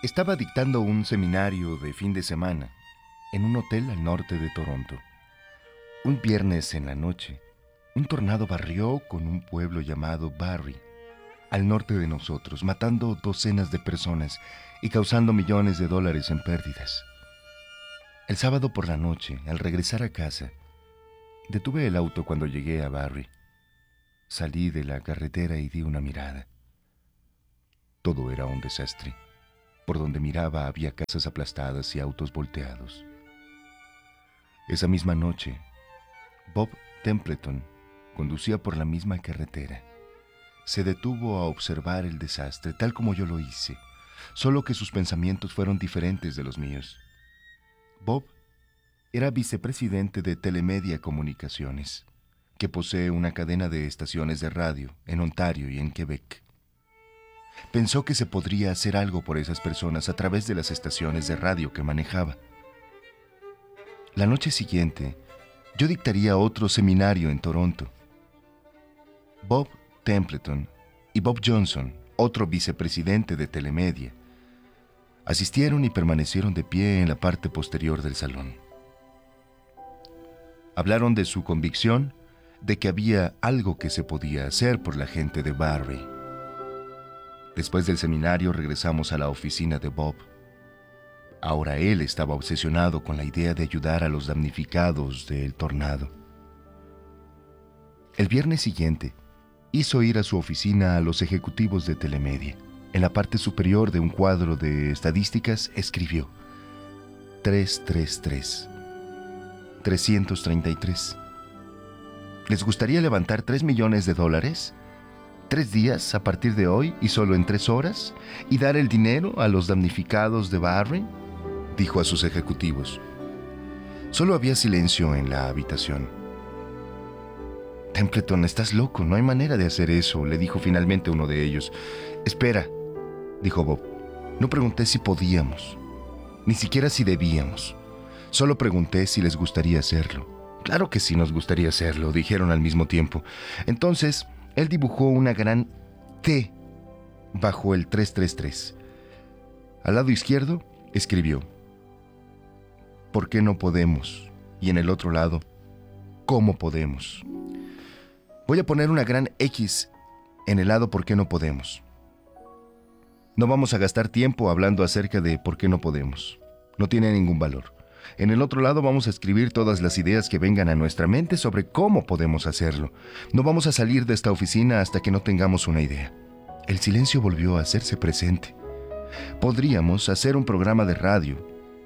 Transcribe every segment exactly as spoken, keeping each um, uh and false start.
Estaba dictando un seminario de fin de semana en un hotel al norte de Toronto. Un viernes en la noche, un tornado barrió con un pueblo llamado Barrie, al norte de nosotros, matando docenas de personas y causando millones de dólares en pérdidas. El sábado por la noche, al regresar a casa, detuve el auto cuando llegué a Barrie. Salí de la carretera y di una mirada. Todo era un desastre. Por donde miraba había casas aplastadas y autos volteados. Esa misma noche, Bob Templeton conducía por la misma carretera. Se detuvo a observar el desastre, tal como yo lo hice, solo que sus pensamientos fueron diferentes de los míos. Bob era vicepresidente de Telemedia Comunicaciones, que posee una cadena de estaciones de radio en Ontario y en Quebec. Pensó que se podría hacer algo por esas personas a través de las estaciones de radio que manejaba. La noche siguiente, yo dictaría otro seminario en Toronto. Bob Templeton y Bob Johnson, otro vicepresidente de Telemedia, asistieron y permanecieron de pie en la parte posterior del salón. Hablaron de su convicción de que había algo que se podía hacer por la gente de Barrie. Después del seminario regresamos a la oficina de Bob. Ahora él estaba obsesionado con la idea de ayudar a los damnificados del tornado. El viernes siguiente, hizo ir a su oficina a los ejecutivos de Telemedia. En la parte superior de un cuadro de estadísticas escribió trescientos treinta y tres. trescientos treinta y tres. ¿Les gustaría levantar tres millones de dólares? Tres días a partir de hoy y solo en tres horas, y dar el dinero a los damnificados de Barrie, dijo a sus ejecutivos. Solo había silencio en la habitación. Templeton, estás loco, no hay manera de hacer eso, le dijo finalmente uno de ellos. Espera, dijo Bob, no pregunté si podíamos, ni siquiera si debíamos. Solo pregunté si les gustaría hacerlo. Claro que sí nos gustaría hacerlo, dijeron al mismo tiempo. Entonces, él dibujó una gran T bajo el trescientos treinta y tres. Al lado izquierdo escribió ¿por qué no podemos? Y en el otro lado, ¿cómo podemos? Voy a poner una gran X en el lado ¿por qué no podemos? No vamos a gastar tiempo hablando acerca de por qué no podemos. No tiene ningún valor. En el otro lado vamos a escribir todas las ideas que vengan a nuestra mente sobre cómo podemos hacerlo. No vamos a salir de esta oficina hasta que no tengamos una idea. El silencio volvió a hacerse presente. Podríamos hacer un programa de radio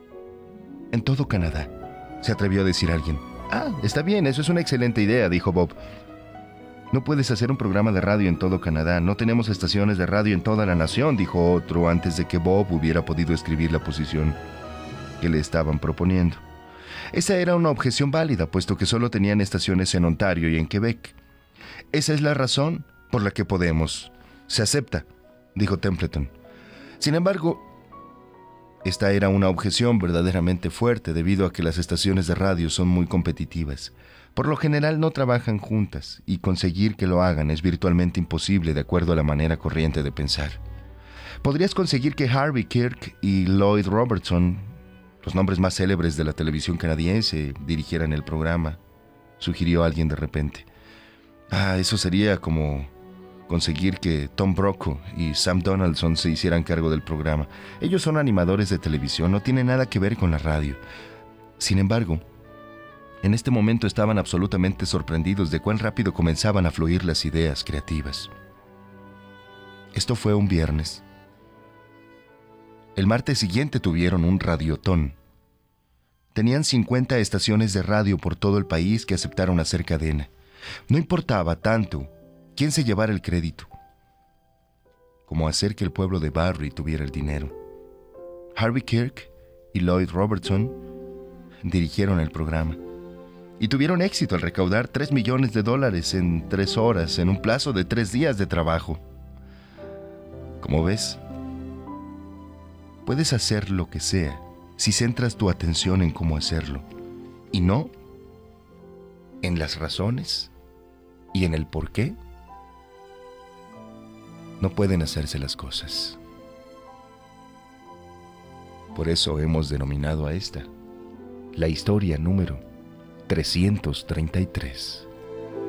en todo Canadá, se atrevió a decir alguien. Ah, está bien, eso es una excelente idea, dijo Bob. No puedes hacer un programa de radio en todo Canadá. No tenemos estaciones de radio en toda la nación, dijo otro antes de que Bob hubiera podido escribir la posición que le estaban proponiendo. Esa era una objeción válida, puesto que solo tenían estaciones en Ontario y en Quebec. Esa es la razón por la que podemos. Se acepta, dijo Templeton. Sin embargo, esta era una objeción verdaderamente fuerte debido a que las estaciones de radio son muy competitivas. Por lo general no trabajan juntas y conseguir que lo hagan es virtualmente imposible de acuerdo a la manera corriente de pensar. Podrías conseguir que Harvey Kirk y Lloyd Robertson, los nombres más célebres de la televisión canadiense, dirigieran el programa, sugirió alguien de repente. Ah, eso sería como conseguir que Tom Brokaw y Sam Donaldson se hicieran cargo del programa. Ellos son animadores de televisión, no tienen nada que ver con la radio. Sin embargo, en este momento estaban absolutamente sorprendidos de cuán rápido comenzaban a fluir las ideas creativas. Esto fue un viernes. El martes siguiente tuvieron un radiotón. Tenían cincuenta estaciones de radio por todo el país que aceptaron hacer cadena. No importaba tanto quién se llevara el crédito, como hacer que el pueblo de Barrie tuviera el dinero. Harvey Kirk y Lloyd Robertson dirigieron el programa y tuvieron éxito al recaudar tres millones de dólares en tres horas, en un plazo de tres días de trabajo. Como ves, puedes hacer lo que sea si centras tu atención en cómo hacerlo y no en las razones y en el por qué. No pueden hacerse las cosas. Por eso hemos denominado a esta la historia número trescientos treinta y tres.